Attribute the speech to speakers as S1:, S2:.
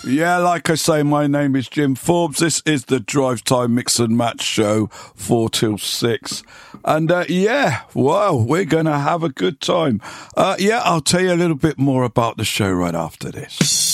S1: Yeah, like I say, my name is Jim Forbes. This is the Drive Time Mix and Match show, 4 till 6. And we're going to have a good time. I'll tell you a little bit more about the show right after this.